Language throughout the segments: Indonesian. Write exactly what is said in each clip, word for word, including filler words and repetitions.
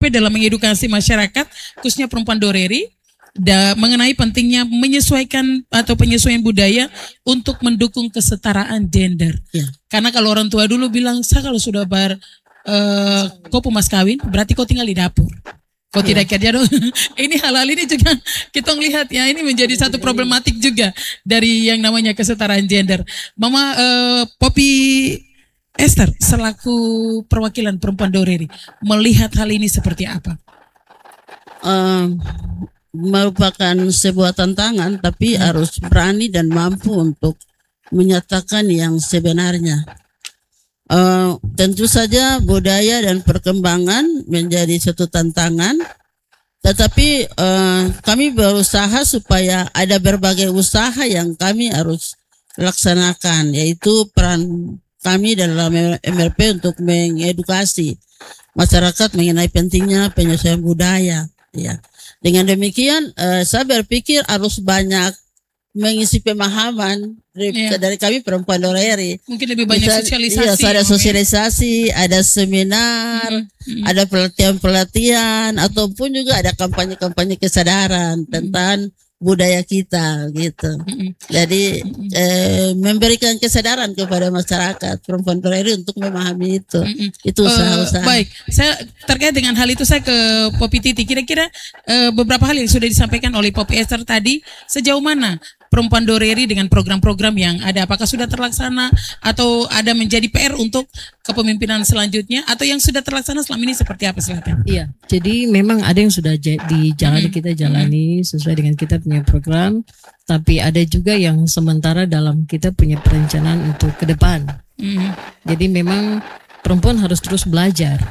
P dalam mengedukasi masyarakat, khususnya perempuan Doreri, da, mengenai pentingnya menyesuaikan atau penyesuaian budaya untuk mendukung kesetaraan gender. Ya. Karena kalau orang tua dulu bilang, saya kalau sudah bar uh, kau pumas kawin, berarti kau tinggal di dapur. Kau ya. Tidak kerja dong. Ini hal-hal ini juga kita lihat ya, ini menjadi satu problematik juga dari yang namanya kesetaraan gender. Mama uh, Poppy Esther selaku perwakilan perempuan Doreri melihat hal ini seperti apa? Uh, merupakan sebuah tantangan, tapi hmm. harus berani dan mampu untuk menyatakan yang sebenarnya. Uh, tentu saja budaya dan perkembangan menjadi satu tantangan, tetapi uh, kami berusaha supaya ada berbagai usaha yang kami harus laksanakan, yaitu peran kami dalam M R P untuk mengedukasi masyarakat mengenai pentingnya penyesuaian budaya. Ya, dengan demikian uh, saya berpikir harus banyak mengisi pemahaman dari, yeah. dari kami perempuan Doreri. Mungkin lebih banyak Bisa, sosialisasi. Iya, ada sosialisasi, ya. Ada seminar, mm-hmm. ada pelatihan-pelatihan, ataupun juga ada kampanye-kampanye kesadaran mm-hmm. tentang budaya kita gitu. Mm-hmm. Jadi mm-hmm. eh, memberikan kesadaran kepada masyarakat perempuan Doreri untuk memahami itu. Mm-hmm. Itu usaha-usaha. Uh, baik, saya terkait dengan hal itu saya ke Poppy Titi. Kira-kira uh, beberapa hal yang sudah disampaikan oleh Poppy Esther tadi, sejauh mana perempuan Doreri dengan program-program yang ada, apakah sudah terlaksana atau ada menjadi P R untuk kepemimpinan selanjutnya, atau yang sudah terlaksana selama ini seperti apa, silakan? Iya, jadi memang ada yang sudah dijalani, kita jalani sesuai dengan kita punya program, tapi ada juga yang sementara dalam kita punya perencanaan untuk ke depan. Mm. Jadi memang perempuan harus terus belajar,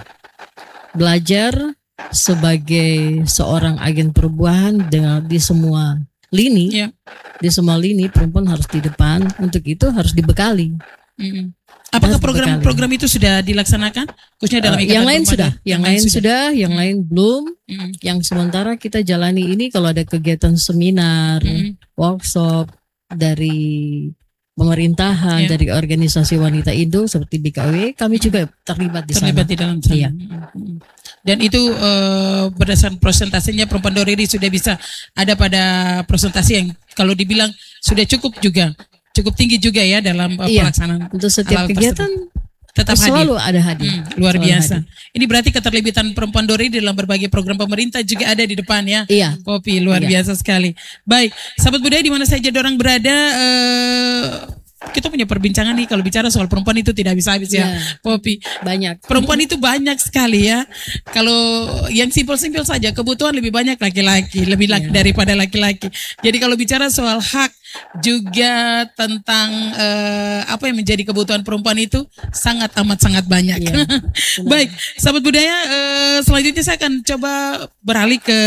belajar sebagai seorang agen perubahan dengan di semua lini, yeah. di semua lini perempuan harus di depan. Untuk itu harus dibekali. Mm. Apakah program-program itu sudah dilaksanakan? Khususnya dalam uh, yang lain sudah, yang, yang lain sudah, sudah yang mm. lain belum. Mm. Yang sementara kita jalani ini kalau ada kegiatan seminar, mm. workshop dari pemerintahan, yeah. dari organisasi wanita Indo seperti B K W, kami juga terlibat di terlibat sana. di dalam sana. Iya. Dan itu uh, berdasarkan presentasinya perempuan Doreri sudah bisa ada pada presentasi yang kalau dibilang sudah cukup juga, cukup tinggi juga ya dalam uh, iya. pelaksanaan. Untuk setiap kegiatan tetap selalu hadir. ada hadir. Hmm, luar selalu biasa. Hadir. Ini berarti keterlibatan perempuan Doreri dalam berbagai program pemerintah juga ada di depan ya. Iya. Poppy, luar iya. biasa sekali. Baik, sahabat budaya di mana saja orang berada, uh, kita punya perbincangan nih kalau bicara soal perempuan itu tidak bisa habis ya, ya Poppy. Banyak. Perempuan itu banyak sekali ya. Kalau yang simpel-simpel saja, kebutuhan lebih banyak laki-laki, lebih laki ya. daripada laki-laki. Jadi kalau bicara soal hak juga tentang uh, apa yang menjadi kebutuhan perempuan itu sangat amat sangat banyak. Ya. Baik, sahabat budaya, uh, selanjutnya saya akan coba beralih ke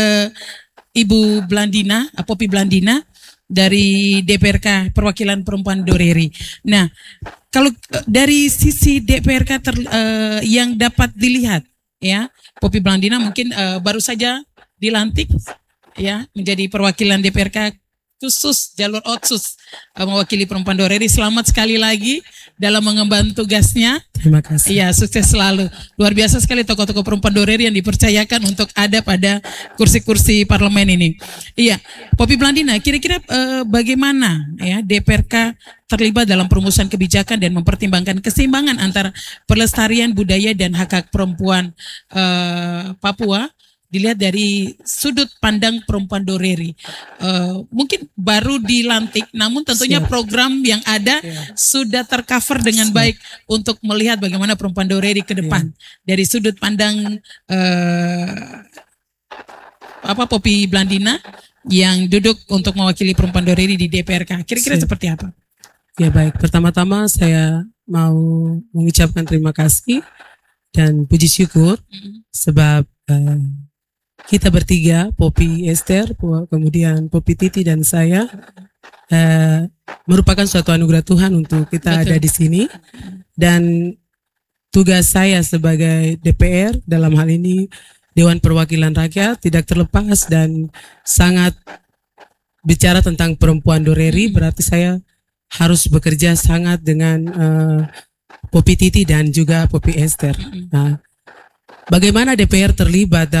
Ibu Blandina, Poppy Blandina, dari D P R K Perwakilan Perempuan Doreri. Nah, kalau dari sisi D P R K ter, uh, yang dapat dilihat, ya, Poppy Blandina mungkin uh, baru saja dilantik, ya, menjadi perwakilan D P R K khusus jalur Otsus, uh, mewakili Perempuan Doreri. Selamat sekali lagi dalam mengemban tugasnya. Terima kasih. Iya, sukses selalu. Luar biasa sekali tokoh-tokoh Perempuan Doreri yang dipercayakan untuk ada pada kursi-kursi parlemen ini. Iya, Poppy Blandina, kira-kira eh, bagaimana ya D P R K terlibat dalam perumusan kebijakan dan mempertimbangkan keseimbangan antara pelestarian budaya dan hak-hak perempuan eh, Papua dilihat dari sudut pandang Perempuan Doreri. Uh, mungkin baru dilantik, namun tentunya Siap. program yang ada ya. sudah tercover dengan Siap. baik untuk melihat bagaimana Perempuan Doreri ke depan ya. dari sudut pandang uh, apa Poppy Blandina yang duduk untuk mewakili Perempuan Doreri di D P R K. Kira-kira Siap. seperti apa? Ya baik, pertama-tama saya mau mengucapkan terima kasih dan puji syukur mm-hmm. sebab uh, kita bertiga, Poppy Esther, kemudian Poppy Titi dan saya, uh, merupakan suatu anugerah Tuhan untuk kita Betul. ada di sini. Dan tugas saya sebagai D P R dalam hal ini Dewan Perwakilan Rakyat tidak terlepas dan sangat bicara tentang Perempuan Doreri, berarti saya harus bekerja sangat dengan uh, Poppy Titi dan juga Poppy Esther. Nah, bagaimana D P R terlibat